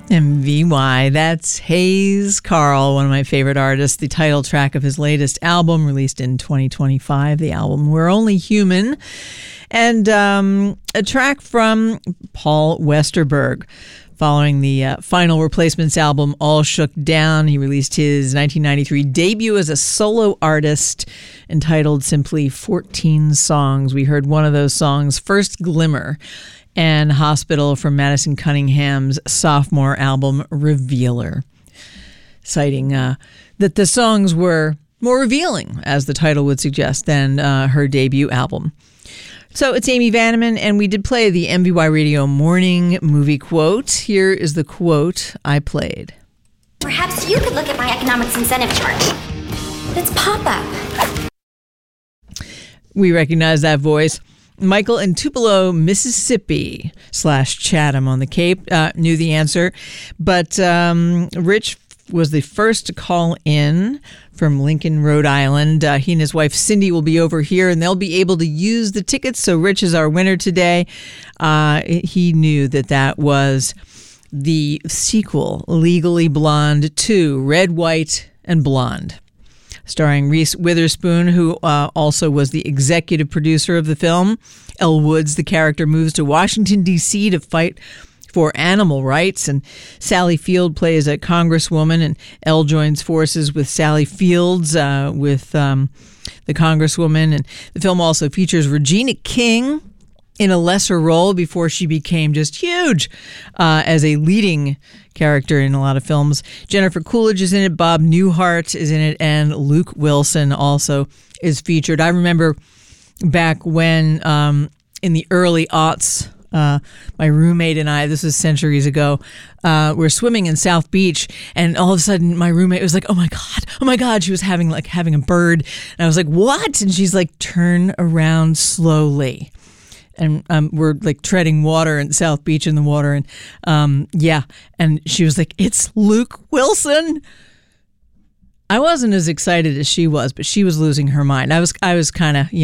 MVY, that's Hayes Carll, one of my favorite artists. The title track of his latest album, released in 2025, the album We're Only Human. And a track from Paul Westerberg. Following the Final Replacements album, All Shook Down, he released his 1993 debut as a solo artist entitled simply 14 Songs. We heard one of those songs, First Glimmer, and Hospital from Madison Cunningham's sophomore album, Revealer, citing that the songs were more revealing, as the title would suggest, than her debut album. So it's Amy Vanneman, and we did play the MVY Radio Morning Movie Quote. Here is the quote I played. Perhaps you could look at my economics incentive chart. It's pop-up. We recognize that voice. Michael in Tupelo, Mississippi /Chatham on the Cape knew the answer, but Rich was the first to call in from Lincoln, Rhode Island. He and his wife Cindy will be over here, and they'll be able to use the tickets. So Rich is our winner today. He knew that was the sequel, Legally Blonde 2, Red, White, and Blonde, starring Reese Witherspoon, who also was the executive producer of the film. Elle Woods, the character, moves to Washington, D.C. to fight for animal rights, and Sally Field plays a congresswoman, and Elle joins forces with Sally Fields with the congresswoman. And the film also features Regina King in a lesser role before she became just huge as a leading character in a lot of films. Jennifer Coolidge is in it, Bob Newhart is in it, and Luke Wilson also is featured. I remember back when in the early aughts, my roommate and I, this was centuries ago, were swimming in South Beach, and all of a sudden my roommate was like, oh my God, she was having a bird. And I was like, what? And she's like, turn around slowly. And we're like treading water in South Beach in the water. And and she was like, it's Luke Wilson. I wasn't as excited as she was, but she was losing her mind. I was kind of,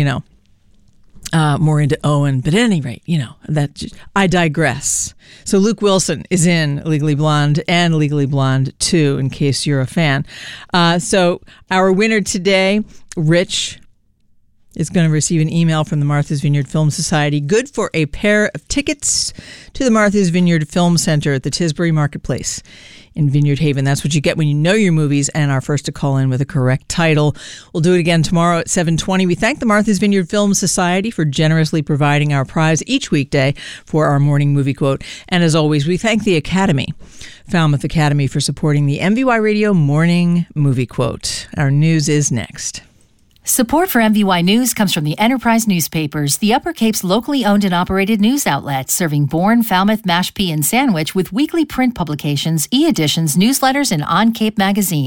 more into Owen, but at any rate, I digress. So Luke Wilson is in Legally Blonde and Legally Blonde 2, in case you're a fan. So our winner today, Rich, is going to receive an email from the Martha's Vineyard Film Society, good for a pair of tickets to the Martha's Vineyard Film Center at the Tisbury Marketplace in Vineyard Haven. That's what you get when you know your movies and are first to call in with a correct title. We'll do it again tomorrow at 7:20. We thank the Martha's Vineyard Film Society for generously providing our prize each weekday for our morning movie quote. And as always, we thank the Academy, Falmouth Academy, for supporting the MVY Radio Morning Movie Quote. Our news is next. Support for MVY News comes from the Enterprise Newspapers, the Upper Cape's locally owned and operated news outlet, serving Bourne, Falmouth, Mashpee, and Sandwich with weekly print publications, e-editions, newsletters, and On Cape magazine.